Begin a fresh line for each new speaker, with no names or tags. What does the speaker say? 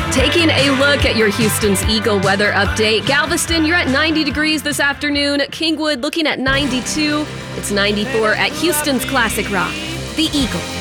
Taking a look at your Houston's Eagle weather update. Galveston, you're at 90 degrees this afternoon. Kingwood looking at 92. It's 94 at Houston's Classic Rock. The Eagle.